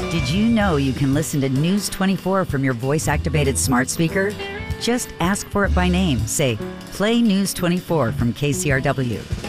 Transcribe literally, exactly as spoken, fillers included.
Did you know you can listen to News twenty-four from your voice-activated smart speaker? Just ask for it by name. Say, play News twenty-four from K C R W.